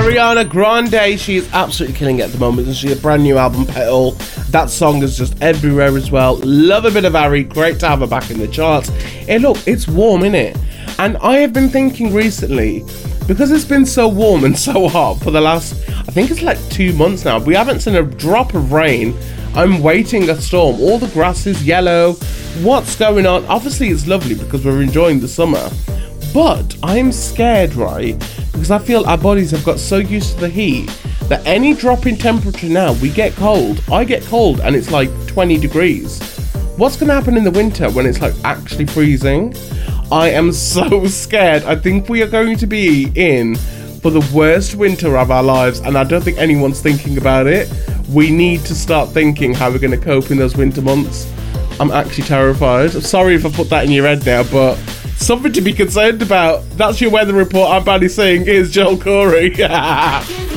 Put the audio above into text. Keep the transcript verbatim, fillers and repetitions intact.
Ariana Grande, she is absolutely killing it at the moment, and she has a brand new album, Petal. That song is just everywhere as well. Love a bit of Ari, great to have her back in the charts. Hey look, it's warm, innit? And I have been thinking recently, because it's been so warm and so hot for the last, I think it's like two months now, we haven't seen a drop of rain. I'm waiting a storm. All the grass is yellow. What's going on? Obviously it's lovely because we're enjoying the summer, but I'm scared, right? Because I feel our bodies have got so used to the heat that any drop in temperature now, we get cold. I get cold and it's like twenty degrees. What's going to happen in the winter when it's like actually freezing? I am so scared. I think we are going to be in for the worst winter of our lives, and I don't think anyone's thinking about it. We need to start thinking how we're going to cope in those winter months. I'm actually terrified. Sorry if I put that in your head now, but something to be concerned about. That's your weather report. I'm badly saying, here's Joel Corey.